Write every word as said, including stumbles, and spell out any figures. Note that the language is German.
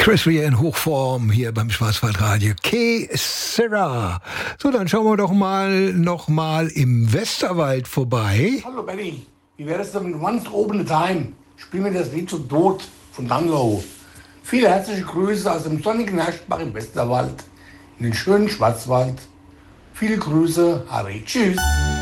Chris Rea in Hochform hier beim Schwarzwaldradio. K. Sarah. So, dann schauen wir doch mal noch mal im Westerwald vorbei. Hallo Benny, wie wäre es denn mit Once Open a Time? Spiel mir das Lied zu Tod von Dunlow. Viele herzliche Grüße aus dem sonnigen Herschbach im Westerwald, in den schönen Schwarzwald. Viele Grüße, Harry. Tschüss.